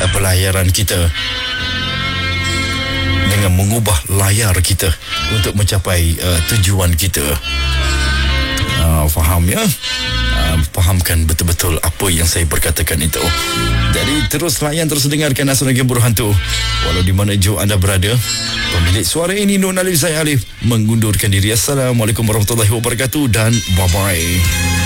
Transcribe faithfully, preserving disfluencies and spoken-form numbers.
uh, pelayaran kita dengan mengubah layar kita untuk mencapai uh, tujuan kita. Uh, faham ya? Uh, fahamkan betul-betul apa yang saya berkatakan itu. Jadi terus layan, terus dengarkan Asal Game Berhantu walau di mana jauh anda berada. Pemilik suara ini Nur Alif, saya Alif mengundurkan diri. Assalamualaikum warahmatullahi wabarakatuh dan bye-bye.